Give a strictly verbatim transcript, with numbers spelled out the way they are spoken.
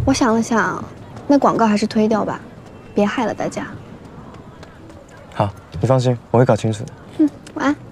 我想了想，那广告还是推掉吧，别害了大家。 好，你放心，我会搞清楚的。 嗯，晚安。